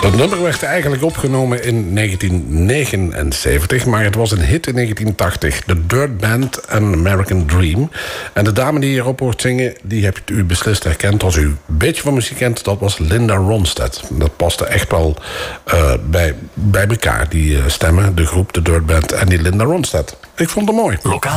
Dat nummer werd eigenlijk opgenomen in 1979, maar het was een hit in 1980. The Dirt Band and American Dream. En de dame die hierop hoort zingen, die hebt u beslist herkend. Als u een beetje van muziek kent, dat was Linda Ronstadt. Dat paste echt wel bij elkaar, die stemmen, de groep, de Dirt Band en die Linda Ronstadt. Ik vond het mooi. Lokaal